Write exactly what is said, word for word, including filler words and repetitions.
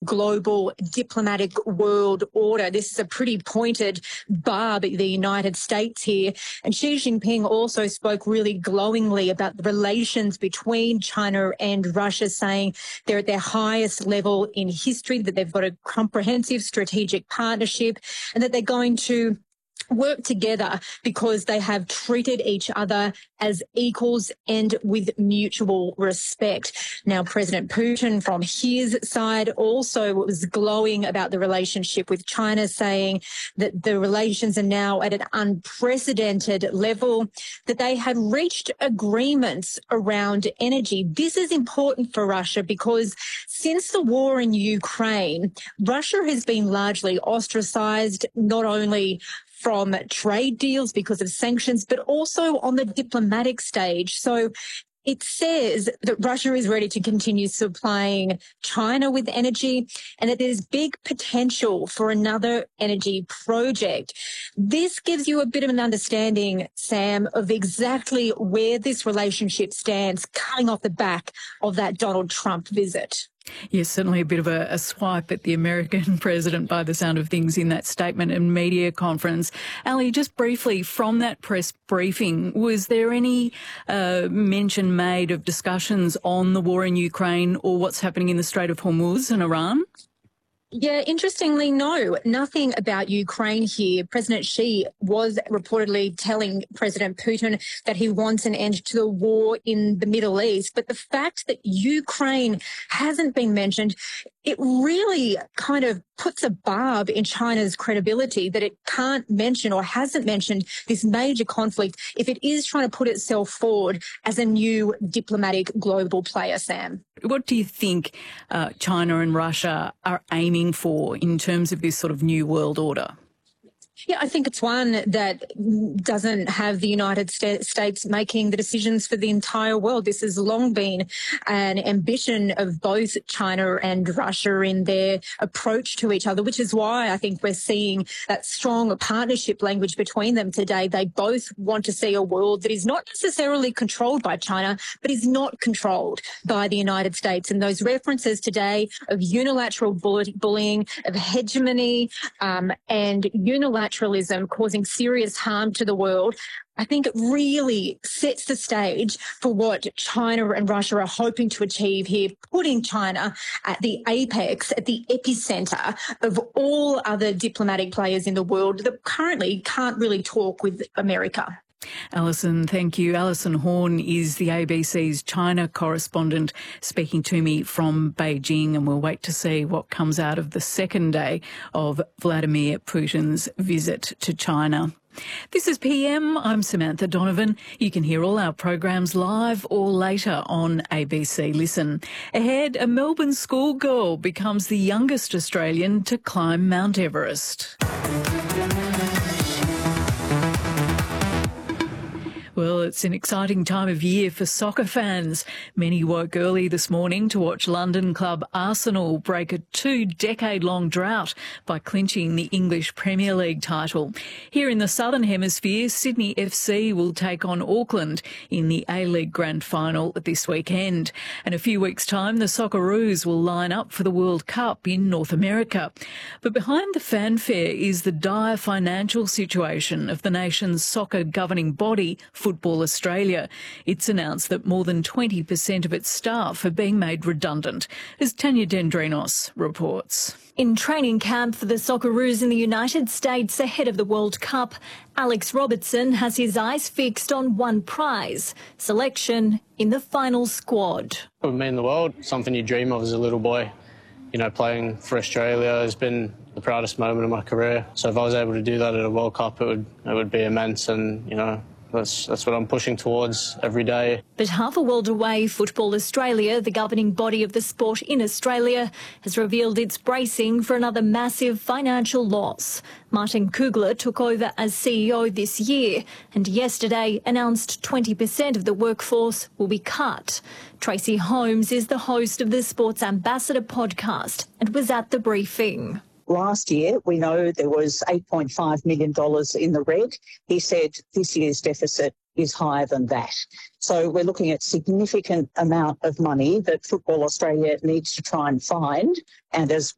global diplomatic world order. This is a pretty pointed barb at the United States here. And Xi Jinping also spoke really glowingly about the relations between China and Russia, saying they're at their highest level in history, that they've got a comprehensive strategic partnership, and that they're going to work together because they have treated each other as equals and with mutual respect. Now, President Putin from his side also was glowing about the relationship with China, saying that the relations are now at an unprecedented level, that they had reached agreements around energy. This is important for Russia because since the war in Ukraine, Russia has been largely ostracized, not only from trade deals because of sanctions, but also on the diplomatic stage. So it says that Russia is ready to continue supplying China with energy and that there's big potential for another energy project. This gives you a bit of an understanding, Sam, of exactly where this relationship stands coming off the back of that Donald Trump visit. Yes, certainly a bit of a, a swipe at the American president by the sound of things in that statement and media conference. Ali, just briefly, from that press briefing, was there any uh, mention made of discussions on the war in Ukraine or what's happening in the Strait of Hormuz and Iran? Yeah, interestingly, no, nothing about Ukraine here. President Xi was reportedly telling President Putin that he wants an end to the war in the Middle East. But the fact that Ukraine hasn't been mentioned, it really kind of puts a barb in China's credibility that it can't mention or hasn't mentioned this major conflict if it is trying to put itself forward as a new diplomatic global player, Sam. What do you think uh, China and Russia are aiming for in terms of this sort of new world order? Yeah, I think it's one that doesn't have the United States making the decisions for the entire world. This has long been an ambition of both China and Russia in their approach to each other, which is why I think we're seeing that strong partnership language between them today. They both want to see a world that is not necessarily controlled by China, but is not controlled by the United States. And those references today of unilateral bullying, of hegemony, um, and unilateral causing serious harm to the world, I think it really sets the stage for what China and Russia are hoping to achieve here, putting China at the apex, at the epicenter of all other diplomatic players in the world that currently can't really talk with America. Alison, thank you. Alison Horn is the A B C's China correspondent speaking to me from Beijing, and we'll wait to see what comes out of the second day of Vladimir Putin's visit to China. This is P M. I'm Samantha Donovan. You can hear all our programs live or later on A B C Listen. Ahead, a Melbourne schoolgirl becomes the youngest Australian to climb Mount Everest. Well, it's an exciting time of year for soccer fans. Many woke early this morning to watch London club Arsenal break a two-decade-long drought by clinching the English Premier League title. Here in the Southern Hemisphere, Sydney F C will take on Auckland in the A-League Grand Final this weekend. And a few weeks' time, the Socceroos will line up for the World Cup in North America. But behind the fanfare is the dire financial situation of the nation's soccer governing body, Football Australia. It's announced that more than twenty percent of its staff are being made redundant, as Tanya Dendrinos reports. In training camp for the Socceroos in the United States ahead of the World Cup, Alex Robertson has his eyes fixed on one prize, selection in the final squad. It would mean the world, something you dream of as a little boy. You know, playing for Australia has been the proudest moment of my career. So if I was able to do that at a World Cup, it would, it would be immense, and, you know, That's, that's what I'm pushing towards every day. But half a world away, Football Australia, the governing body of the sport in Australia, has revealed it's bracing for another massive financial loss. Martin Kugler took over as C E O this year and yesterday announced twenty percent of the workforce will be cut. Tracy Holmes is the host of the Sports Ambassador podcast and was at the briefing. Last year, we know there was eight point five million dollars in the red. He said this year's deficit is higher than that. So we're looking at significant amount of money that Football Australia needs to try and find. And as